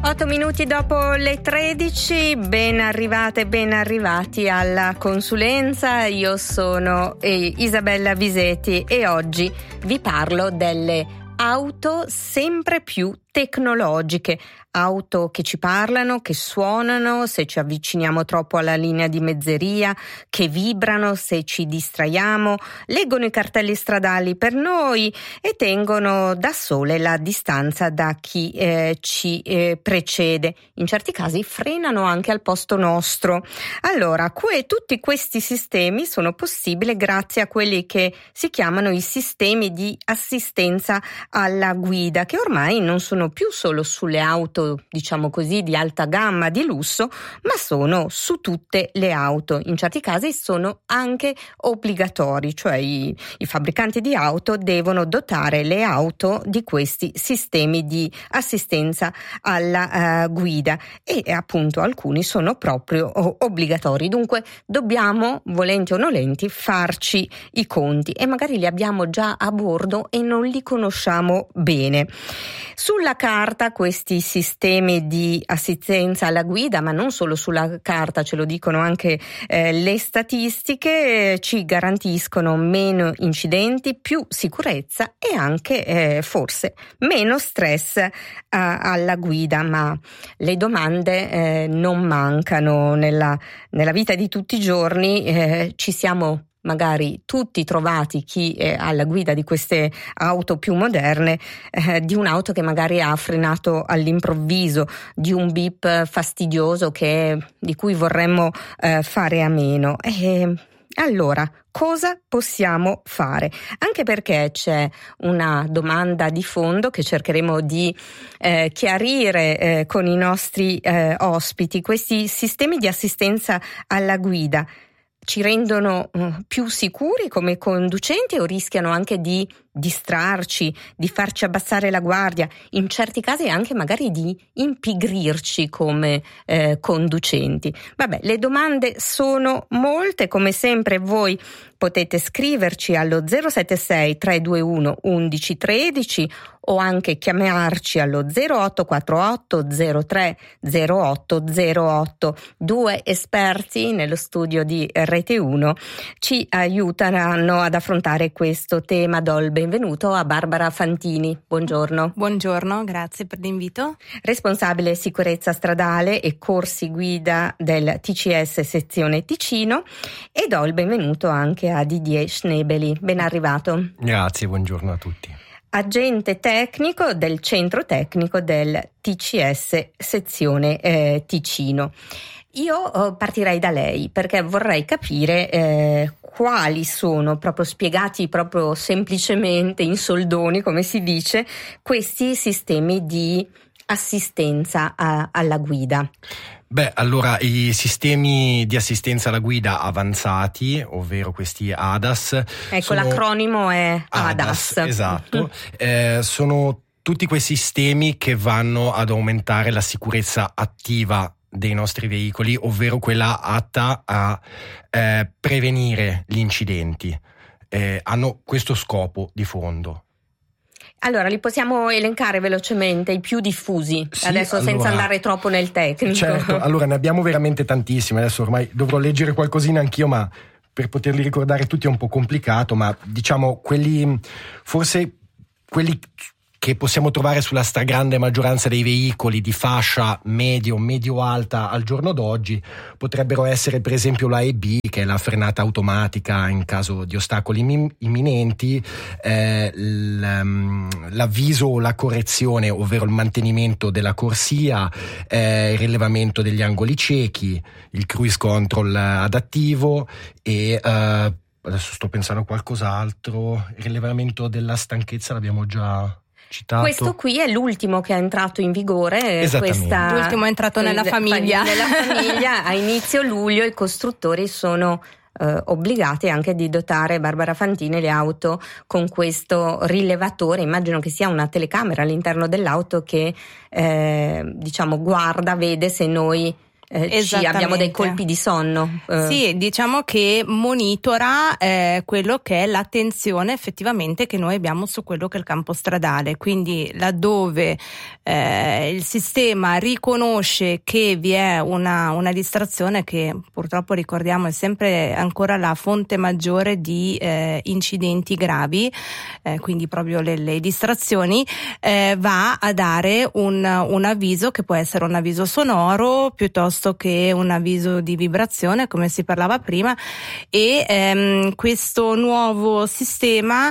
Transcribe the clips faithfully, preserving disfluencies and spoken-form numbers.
otto minuti dopo le tredici, ben arrivate, ben arrivati alla consulenza. Io sono eh, Isabella Visetti e oggi vi parlo delle auto sempre più tecnologiche, auto che ci parlano, che suonano se ci avviciniamo troppo alla linea di mezzeria, che vibrano se ci distraiamo, leggono i cartelli stradali per noi e tengono da sole la distanza da chi eh, ci eh, precede. In certi casi frenano anche al posto nostro. Allora, que- tutti questi sistemi sono possibili grazie a quelli che si chiamano i sistemi di assistenza alla guida, che ormai non sono più solo sulle auto, diciamo così, di alta gamma, di lusso, ma sono su tutte le auto. In certi casi sono anche obbligatori, cioè i, i fabbricanti di auto devono dotare le auto di questi sistemi di assistenza alla uh, guida e appunto alcuni sono proprio oh, obbligatori. Dunque dobbiamo, volenti o nolenti, farci i conti e magari li abbiamo già a bordo e non li conosciamo bene. Sulla carta questi sistemi di assistenza alla guida, ma non solo sulla carta, ce lo dicono anche eh, le statistiche, eh, ci garantiscono meno incidenti, più sicurezza e anche eh, forse meno stress eh, alla guida, ma le domande eh, non mancano nella, nella vita di tutti i giorni. Eh, ci siamo magari tutti trovati, chi è alla guida di queste auto più moderne, eh, di un'auto che magari ha frenato all'improvviso, di un beep fastidioso che, di cui vorremmo eh, fare a meno. E allora, cosa possiamo fare? Anche perché c'è una domanda di fondo che cercheremo di eh, chiarire eh, con i nostri eh, ospiti. Questi sistemi di assistenza alla guida ci rendono uh, più sicuri come conducenti o rischiano anche di distrarci, di farci abbassare la guardia, in certi casi anche magari di impigrirci come eh, conducenti? Vabbè, le domande sono molte, come sempre voi potete scriverci allo zero sette sei tre due uno undici tredici o anche chiamarci allo zero otto quattro otto zero tre zero otto zero otto. Due esperti nello studio di Rete uno ci aiuteranno ad affrontare questo tema. Do il benvenuto a Barbara Fantini. Buongiorno. Buongiorno, grazie per l'invito. Responsabile sicurezza stradale e corsi guida del T C S sezione Ticino, e do il benvenuto anche a Didier Schnebeli. Ben arrivato. Grazie, buongiorno a tutti. Agente tecnico del centro tecnico del T C S sezione eh, Ticino. Io eh, partirei da lei perché vorrei capire eh, quali sono, proprio spiegati proprio semplicemente in soldoni, come si dice, questi sistemi di assistenza a, alla guida. Beh, allora i sistemi di assistenza alla guida avanzati, ovvero questi A D A S. Ecco, sono... l'acronimo è A D A S. A D A S, esatto. eh, sono tutti quei sistemi che vanno ad aumentare la sicurezza attiva dei nostri veicoli, ovvero quella atta a eh, prevenire gli incidenti. Eh, hanno questo scopo di fondo. Allora, li possiamo elencare velocemente, i più diffusi, sì, adesso allora, senza andare troppo nel tecnico. Certo, allora ne abbiamo veramente tantissimi, adesso ormai dovrò leggere qualcosina anch'io, ma per poterli ricordare tutti è un po' complicato, ma diciamo quelli, forse quelli che possiamo trovare sulla stragrande maggioranza dei veicoli di fascia medio, medio-alta al giorno d'oggi potrebbero essere per esempio l'A E B, che è la frenata automatica in caso di ostacoli imminenti, eh, l'avviso o la correzione, ovvero il mantenimento della corsia, eh, il rilevamento degli angoli ciechi, il cruise control adattivo e eh, adesso sto pensando a qualcos'altro, il rilevamento della stanchezza l'abbiamo già citato. Questo qui è l'ultimo che è entrato in vigore. Questa, l'ultimo è entrato nella famiglia. Nella famiglia a inizio luglio i costruttori sono eh, obbligati anche di dotare, Barbara Fantini, le auto con questo rilevatore. Immagino che sia una telecamera all'interno dell'auto che eh, diciamo guarda, vede se noi eh, ci abbiamo dei colpi di sonno. Eh. Sì, diciamo che monitora eh, quello che è l'attenzione effettivamente che noi abbiamo su quello che è il campo stradale, quindi laddove eh, il sistema riconosce che vi è una, una distrazione, che purtroppo ricordiamo è sempre ancora la fonte maggiore di eh, incidenti gravi, eh, quindi proprio le, le distrazioni, eh, va a dare un, un avviso che può essere un avviso sonoro piuttosto che un avviso di vibrazione, come si parlava prima, e ehm, questo nuovo sistema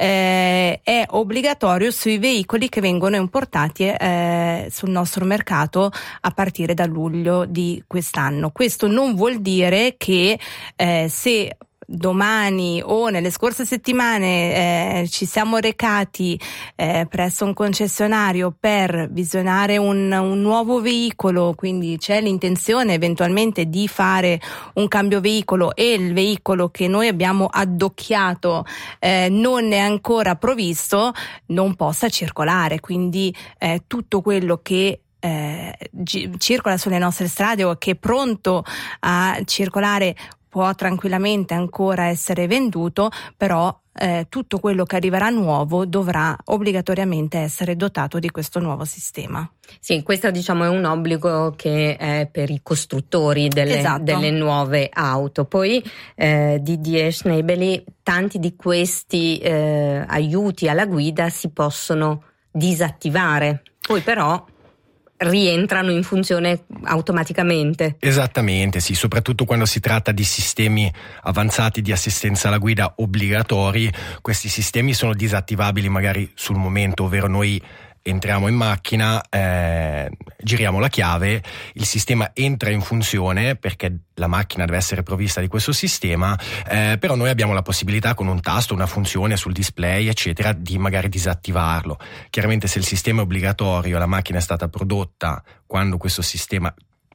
eh, è obbligatorio sui veicoli che vengono importati eh, sul nostro mercato a partire da luglio di quest'anno. Questo non vuol dire che eh, se domani o nelle scorse settimane eh, ci siamo recati eh, presso un concessionario per visionare un, un nuovo veicolo, quindi c'è l'intenzione eventualmente di fare un cambio veicolo e il veicolo che noi abbiamo addocchiato eh, non è ancora provvisto, non possa circolare, quindi eh, tutto quello che eh, gi- circola sulle nostre strade o che è pronto a circolare può tranquillamente ancora essere venduto, però eh, tutto quello che arriverà nuovo dovrà obbligatoriamente essere dotato di questo nuovo sistema. Sì, questo diciamo è un obbligo che è per i costruttori delle, esatto. delle nuove auto. Poi eh, Didier Schnebeli, tanti di questi eh, aiuti alla guida si possono disattivare, poi però rientrano in funzione automaticamente. Esattamente, sì, soprattutto quando si tratta di sistemi avanzati di assistenza alla guida obbligatori. Questi sistemi sono disattivabili magari sul momento, ovvero noi entriamo in macchina, eh, giriamo la chiave, il sistema entra in funzione perché la macchina deve essere provvista di questo sistema, eh, però noi abbiamo la possibilità con un tasto, una funzione sul display eccetera di magari disattivarlo. Chiaramente se il sistema è obbligatorio, la macchina è stata prodotta quando questo sistema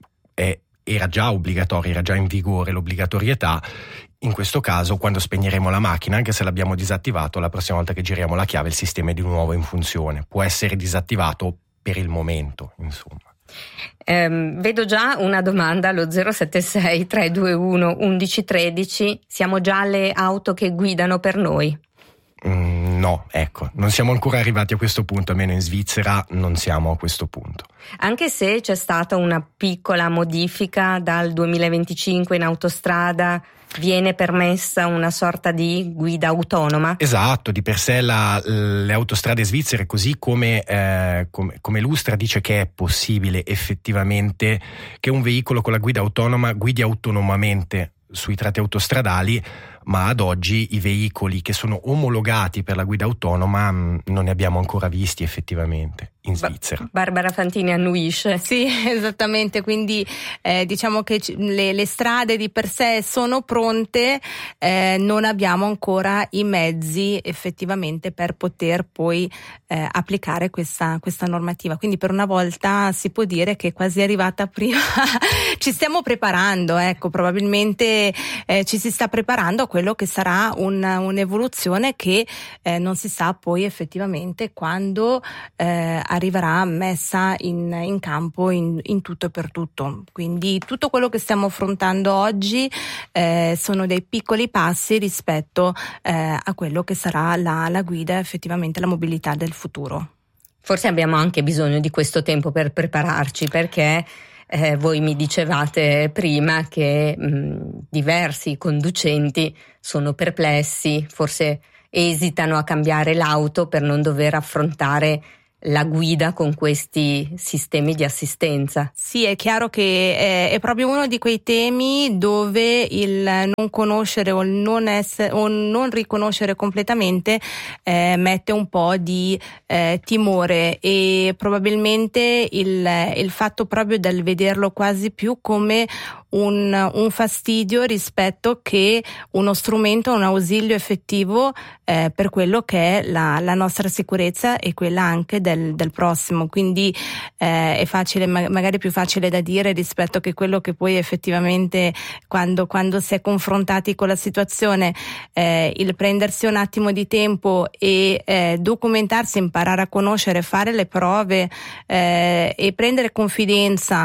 è, era già obbligatorio, era già in vigore l'obbligatorietà, in questo caso quando spegneremo la macchina, anche se l'abbiamo disattivato, la prossima volta che giriamo la chiave il sistema è di nuovo in funzione, può essere disattivato per il momento, insomma. Eh, vedo già una domanda allo zero sette sei tre due uno uno uno uno tre, siamo già alle auto che guidano per noi? Mm, no, ecco, non siamo ancora arrivati a questo punto, almeno in Svizzera non siamo a questo punto. Anche se c'è stata una piccola modifica dal duemilaventicinque in autostrada, viene permessa una sorta di guida autonoma? Esatto, di per sé la, le autostrade svizzere, così come, eh, come, come Lustra dice che è possibile effettivamente che un veicolo con la guida autonoma guidi autonomamente sui tratti autostradali, ma ad oggi i veicoli che sono omologati per la guida autonoma mh, non ne abbiamo ancora visti effettivamente in Svizzera. Ba- Barbara Fantini annuisce. Sì, esattamente, quindi eh, diciamo che le, le strade di per sé sono pronte, eh, non abbiamo ancora i mezzi effettivamente per poter poi eh, applicare questa, questa normativa, quindi per una volta si può dire che è quasi arrivata prima. Ci stiamo preparando, ecco, probabilmente eh, ci si sta preparando a quello che sarà un, un'evoluzione che eh, non si sa poi effettivamente quando eh, arriverà messa in, in campo in, in tutto e per tutto. Quindi tutto quello che stiamo affrontando oggi eh, sono dei piccoli passi rispetto eh, a quello che sarà la, la guida, effettivamente la mobilità del futuro. Forse abbiamo anche bisogno di questo tempo per prepararci, perché Eh, voi mi dicevate prima che mh, diversi conducenti sono perplessi, forse esitano a cambiare l'auto per non dover affrontare la guida con questi sistemi di assistenza. Sì, è chiaro che è, è proprio uno di quei temi dove il non conoscere o il non essere o non riconoscere completamente eh, mette un po' di eh, timore, e probabilmente il, il fatto proprio del vederlo quasi più come un, un fastidio rispetto che uno strumento, un ausilio effettivo eh, per quello che è la, la nostra sicurezza e quella anche del, del prossimo. Quindi eh, è facile, magari più facile da dire rispetto che quello che poi effettivamente quando, quando si è confrontati con la situazione, eh, il prendersi un attimo di tempo e eh, documentarsi, imparare a conoscere, fare le prove eh, e prendere confidenza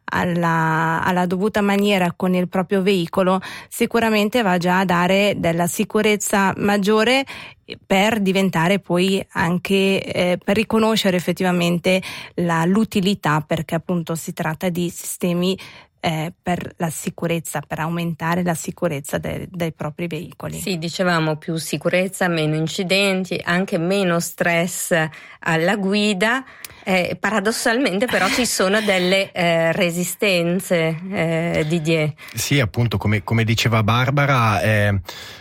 alla, alla dovuta maniera con il proprio veicolo, sicuramente va già a dare della sicurezza maggiore per diventare poi anche eh, per riconoscere effettivamente la, l'utilità, perché appunto si tratta di sistemi Eh, per la sicurezza, per aumentare la sicurezza de- dei propri veicoli. Sì, dicevamo più sicurezza, meno incidenti, anche meno stress alla guida. Eh, paradossalmente però ci sono delle eh, resistenze, eh, Didier. Sì, appunto, come, come diceva Barbara, eh,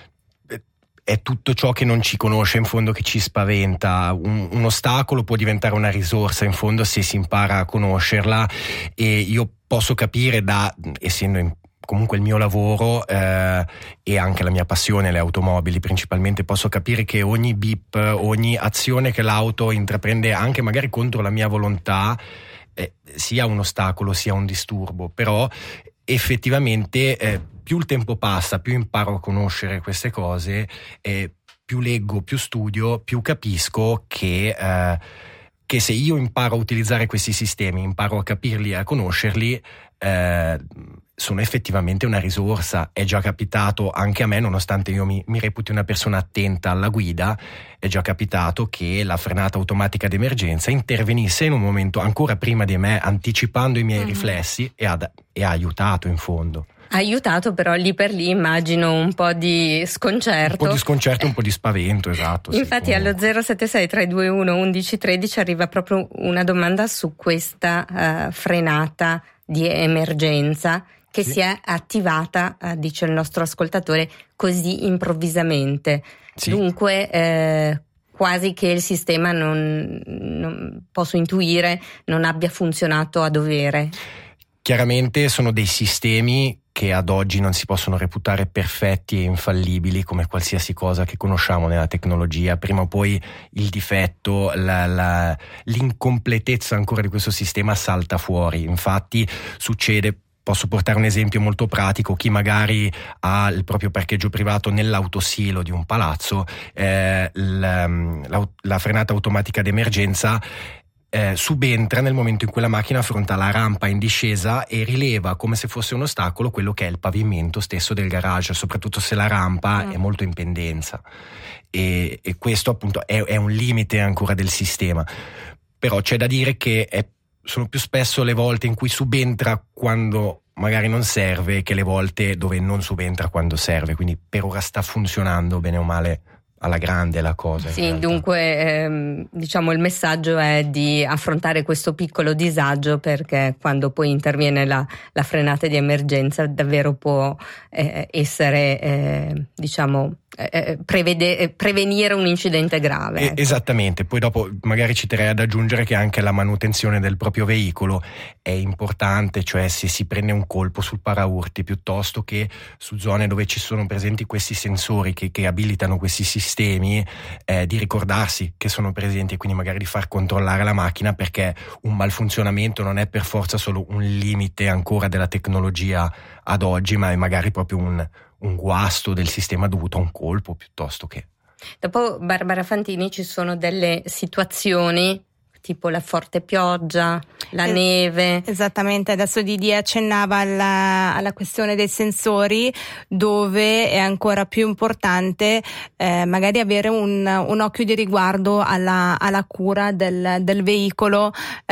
è tutto ciò che non ci conosce in fondo che ci spaventa. Un, un ostacolo può diventare una risorsa in fondo se si impara a conoscerla, e io posso capire, da essendo in, comunque il mio lavoro eh, e anche la mia passione, le automobili principalmente, posso capire che ogni bip, ogni azione che l'auto intraprende anche magari contro la mia volontà eh, sia un ostacolo, sia un disturbo. Però effettivamente eh, più il tempo passa, più imparo a conoscere queste cose, eh, più leggo, più studio, più capisco che eh, che se io imparo a utilizzare questi sistemi, imparo a capirli e a conoscerli, eh, sono effettivamente una risorsa. È già capitato anche a me, nonostante io mi, mi reputi una persona attenta alla guida, è già capitato che la frenata automatica d'emergenza intervenisse in un momento ancora prima di me, anticipando i miei mm-hmm. riflessi, e ha, e ha aiutato in fondo. Ha aiutato, però lì per lì immagino un po' di sconcerto. Un po' di sconcerto, un po' di spavento, esatto. Infatti sì, allo zero sette sei tre due uno uno uno uno tre arriva proprio una domanda su questa uh, frenata di emergenza che sì. si è attivata, uh, dice il nostro ascoltatore, così improvvisamente. Sì. Dunque eh, quasi che il sistema non, non posso intuire non abbia funzionato a dovere. Chiaramente sono dei sistemi che ad oggi non si possono reputare perfetti e infallibili, come qualsiasi cosa che conosciamo nella tecnologia. Prima o poi il difetto, la, la, l'incompletezza ancora di questo sistema salta fuori. Infatti succede, posso portare un esempio molto pratico: chi magari ha il proprio parcheggio privato nell'autosilo di un palazzo, eh, la, la, la frenata automatica d'emergenza Eh, subentra nel momento in cui la macchina affronta la rampa in discesa e rileva come se fosse un ostacolo quello che è il pavimento stesso del garage, soprattutto se la rampa mm. è molto in pendenza, e, e questo appunto è, è un limite ancora del sistema. Però c'è da dire che è, sono più spesso le volte in cui subentra quando magari non serve che le volte dove non subentra quando serve, quindi per ora sta funzionando bene o male alla grande la cosa. Sì, dunque ehm, diciamo il messaggio è di affrontare questo piccolo disagio, perché quando poi interviene la, la frenata di emergenza davvero può eh, essere eh, diciamo eh, prevede, prevenire un incidente grave. Eh, ecco. Esattamente, poi dopo magari ci terrei ad aggiungere che anche la manutenzione del proprio veicolo è importante, cioè se si prende un colpo sul paraurti piuttosto che su zone dove ci sono presenti questi sensori che, che abilitano questi sistemi, eh, di ricordarsi che sono presenti e quindi magari di far controllare la macchina, perché un malfunzionamento non è per forza solo un limite ancora della tecnologia ad oggi, ma è magari proprio un un guasto del sistema dovuto a un colpo piuttosto che. Dopo Barbara Fantini ci sono delle situazioni tipo la forte pioggia, la es- neve. Esattamente, adesso Didi accennava alla, alla questione dei sensori, dove è ancora più importante eh, magari avere un, un occhio di riguardo alla, alla cura del, del veicolo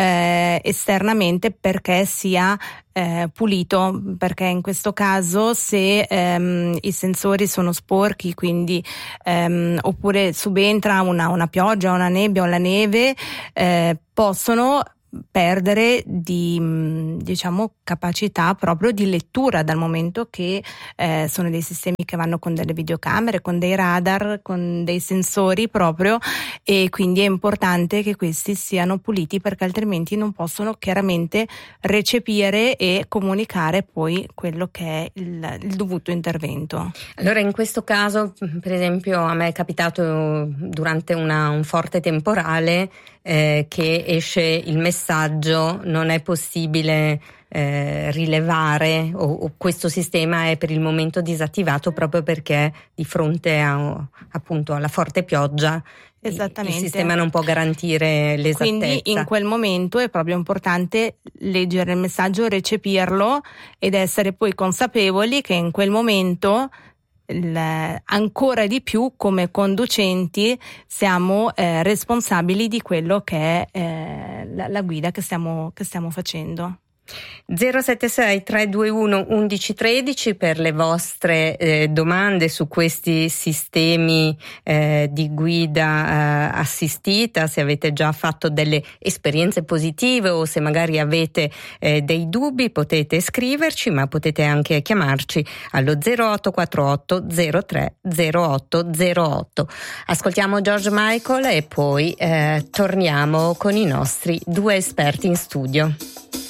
eh, esternamente, perché sia Eh, pulito, perché in questo caso se ehm, i sensori sono sporchi, quindi ehm, oppure subentra una, una pioggia, una nebbia o la neve, eh, possono perdere di diciamo capacità proprio di lettura, dal momento che eh, sono dei sistemi che vanno con delle videocamere, con dei radar, con dei sensori proprio, e quindi è importante che questi siano puliti, perché altrimenti non possono chiaramente recepire e comunicare poi quello che è il, il dovuto intervento. Allora in questo caso, per esempio, a me è capitato durante una, un forte temporale eh, che esce il messaggio: non è possibile eh, rilevare o, o questo sistema è per il momento disattivato proprio perché di fronte a, appunto alla forte pioggia Esattamente. il sistema non può garantire l'esattezza. Quindi in quel momento è proprio importante leggere il messaggio, recepirlo ed essere poi consapevoli che in quel momento il, ancora di più come conducenti siamo eh, responsabili di quello che è eh, la, la guida che stiamo, che stiamo facendo. zero sette sei tre due uno undici tredici per le vostre eh, domande su questi sistemi eh, di guida eh, assistita, se avete già fatto delle esperienze positive o se magari avete eh, dei dubbi potete scriverci, ma potete anche chiamarci allo zero otto quattro otto zero tre zero otto zero otto. Ascoltiamo George Michael e poi eh, torniamo con i nostri due esperti in studio.